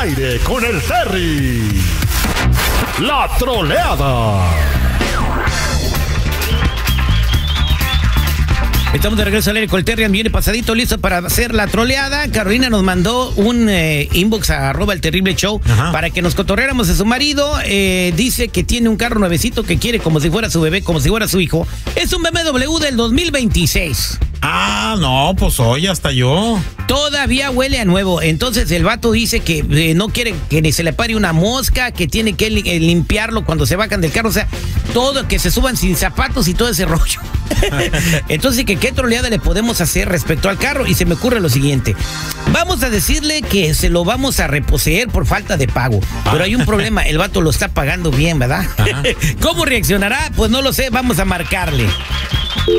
aire con el Terry. La troleada. Estamos de regreso al aire con el Terry, viene pasadito, listo para hacer la troleada. Carolina nos mandó un inbox a @elterribleshow para que nos cotorreáramos de su marido. Dice que tiene un carro nuevecito que quiere como si fuera su bebé, como si fuera su hijo. Es un BMW del 2026. Ah, no, pues oye, hasta yo. Todavía huele a nuevo. Entonces el vato dice que no quiere que ni se le pare una mosca, que tiene que limpiarlo cuando se bajan del carro. O sea, todo, que se suban sin zapatos y todo ese rollo. Entonces, ¿qué troleada le podemos hacer respecto al carro? Y se me ocurre lo siguiente. Vamos a decirle que se lo vamos a reposeer por falta de pago. Pero hay un problema, el vato lo está pagando bien, ¿verdad? ¿Cómo reaccionará? Pues no lo sé, vamos a marcarle.